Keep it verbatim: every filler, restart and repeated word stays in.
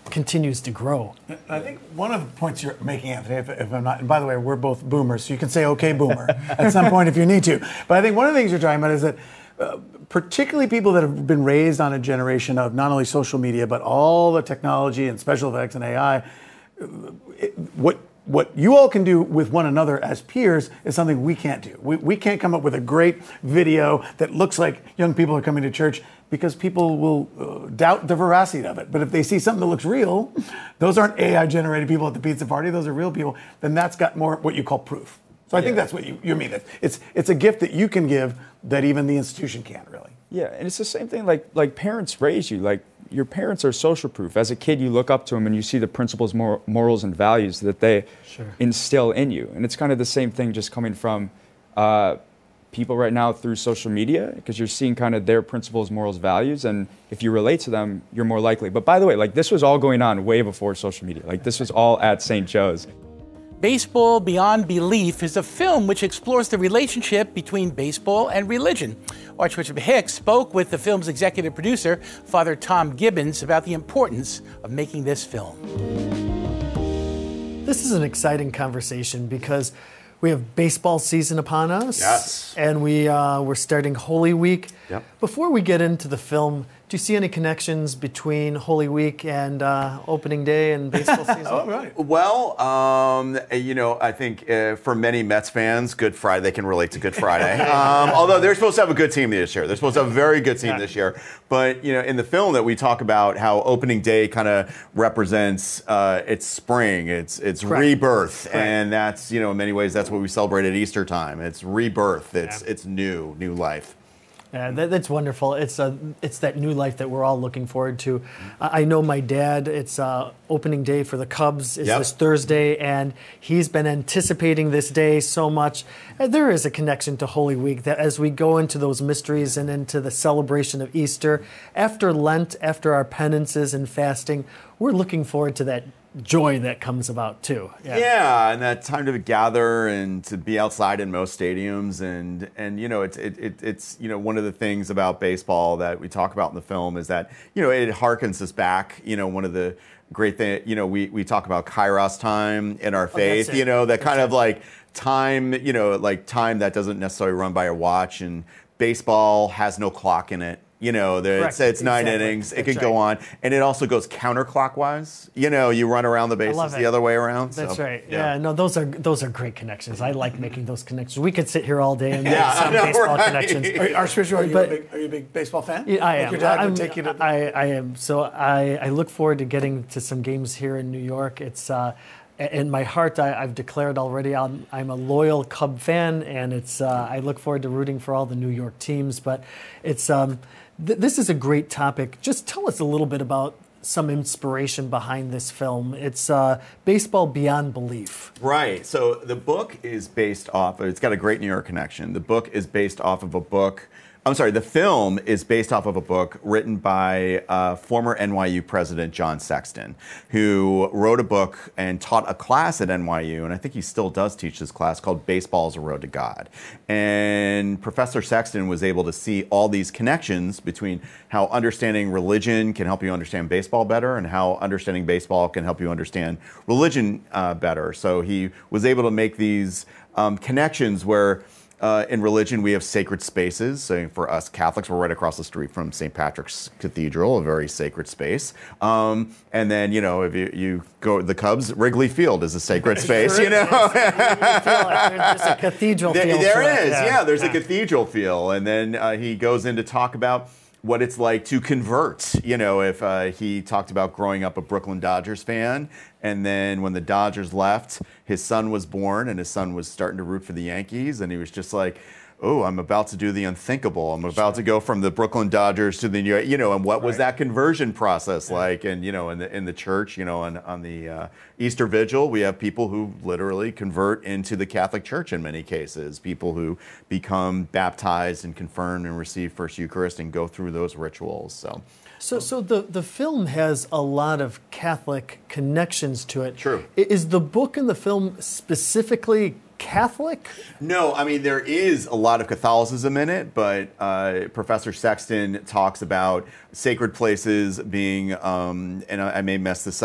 continues to grow. I think one of the points you're making, Anthony, if, if I'm not, and by the way, we're both boomers, so you can say okay boomer at some point if you need to. But I think one of the things you're talking about is that uh, particularly people that have been raised on a generation of not only social media, but all the technology and special effects and A I, it, what What you all can do with one another as peers is something we can't do. We, we can't come up with a great video that looks like young people are coming to church because people will uh, doubt the veracity of it. But if they see something that looks real, those aren't A I-generated people at the pizza party, those are real people, then that's got more what you call proof. So I yeah. think that's what you, you mean. It's, it's a gift that you can give that even the institution can't really. Yeah, and it's the same thing like, like parents raise you. Like, your parents are social proof. As a kid, you look up to them and you see the principles, mor morals, and values that they sure. instill in you. And it's kind of the same thing just coming from uh, people right now through social media, because you're seeing kind of their principles, morals, values, and if you relate to them, you're more likely. But by the way, like this was all going on way before social media. Like this was all at Saint Joe's. Baseball Beyond Belief is a film which explores the relationship between baseball and religion. Archbishop Hicks spoke with the film's executive producer, Father Tom Gibbons, about the importance of making this film. This is an exciting conversation because we have baseball season upon us. Yes. And we, uh, we're starting Holy Week. Yep. Before we get into the film, do you see any connections between Holy Week and uh, opening day and baseball season? Oh, right. Well, um, you know, I think uh, for many Mets fans, Good Friday, they can relate to Good Friday. um, although they're supposed to have a good team this year. They're supposed to have a very good team yeah. this year. But, you know, in the film that we talk about how opening day kind of represents uh, it's spring, it's it's Correct. rebirth. Correct. And that's, you know, in many ways, that's what we celebrate at Easter time. It's rebirth. It's, yeah. it's new, new life. Yeah, that, that's wonderful. It's a, it's that new life that we're all looking forward to. I, I know my dad, it's uh, opening day for the Cubs is yep. this Thursday, and he's been anticipating this day so much. And there is a connection to Holy Week that as we go into those mysteries and into the celebration of Easter, after Lent, after our penances and fasting, we're looking forward to that joy that comes about too. Yeah. yeah, and that time to gather and to be outside in most stadiums, and and you know it's it, it it's you know one of the things about baseball that we talk about in the film is that you know it harkens us back. You know, one of the great thing you know we we talk about Kairos time in our faith. Oh, you know that kind of like time. You know, like time that doesn't necessarily run by a watch, and baseball has no clock in it. You know, it's, it's nine exactly. innings. It That's can right. go on. And it also goes counterclockwise. You know, you run around the bases the other way around. That's so, right. Yeah. yeah, no, those are those are great connections. I like making those connections. We could sit here all day and make yeah, some know, baseball right. connections. Are, Archbishop, are you, but, a big, are you a big baseball fan? Yeah, I like am. Your dad I'm, would take you to the... I, I am. So I, I look forward to getting to some games here in New York. It's... Uh, in my heart, I, I've declared already I'm, I'm a loyal Cub fan, and it's uh, I look forward to rooting for all the New York teams. But it's um, th this is a great topic. Just tell us a little bit about some inspiration behind this film. It's uh, Baseball Beyond Belief. Right. So the book is based off. It's got a great New York connection. The book is based off of a book. I'm sorry, the film is based off of a book written by uh, former N Y U president John Sexton, who wrote a book and taught a class at N Y U, and I think he still does teach this class, called Baseball is a Road to God. And Professor Sexton was able to see all these connections between how understanding religion can help you understand baseball better and how understanding baseball can help you understand religion uh, better. So he was able to make these um, connections where Uh, in religion, we have sacred spaces. So for us Catholics, we're right across the street from Saint Patrick's Cathedral, a very sacred space. Um, and then, you know, if you, you go to the Cubs, Wrigley Field is a sacred space, sure you know? There's a cathedral there, feel. There to is, it. yeah. yeah, there's yeah. a cathedral feel. And then uh, he goes in to talk about what it's like to convert. You know, if uh, he talked about growing up a Brooklyn Dodgers fan, and then when the Dodgers left, his son was born, and his son was starting to root for the Yankees, and he was just like, oh, I'm about to do the unthinkable. I'm about sure. to go from the Brooklyn Dodgers to the New York, you know, and what right. was that conversion process yeah. like? And, you know, in the, in the church, you know, on, on the uh, Easter Vigil, we have people who literally convert into the Catholic Church in many cases, people who become baptized and confirmed and receive First Eucharist and go through those rituals. So. So, so the, the film has a lot of Catholic connections to it. True. Is the book and the film specifically Catholic? No, I mean, there is a lot of Catholicism in it, but uh, Professor Sexton talks about sacred places being, um, and I, I may mess this up,